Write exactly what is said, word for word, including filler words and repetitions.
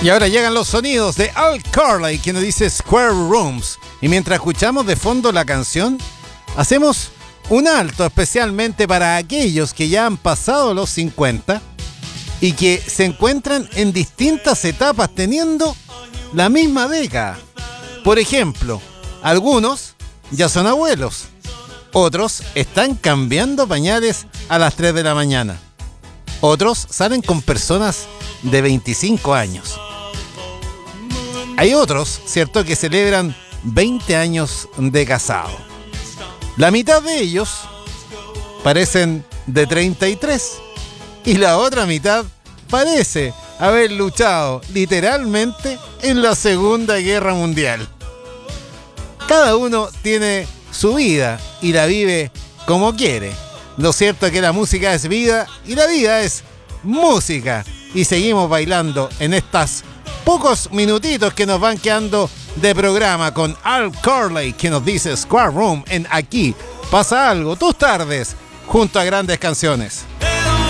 Y ahora llegan los sonidos de Al Carley, quien nos dice Square Rooms. Y mientras escuchamos de fondo la canción, hacemos un alto especialmente para aquellos que ya han pasado los cincuenta y que se encuentran en distintas etapas teniendo la misma década. Por ejemplo, algunos ya son abuelos, otros están cambiando pañales a las tres de la mañana, otros salen con personas de veinticinco años. Hay otros, ¿cierto?, que celebran veinte años de casado. La mitad de ellos parecen de treinta y tres y la otra mitad parece haber luchado literalmente en la Segunda Guerra Mundial. Cada uno tiene su vida y la vive como quiere. Lo cierto es que la música es vida y la vida es música. Y seguimos bailando en estas pocos minutitos que nos van quedando de programa con Al Carley, que nos dice Square Room en Aquí Pasa Algo, tus tardes junto a grandes canciones.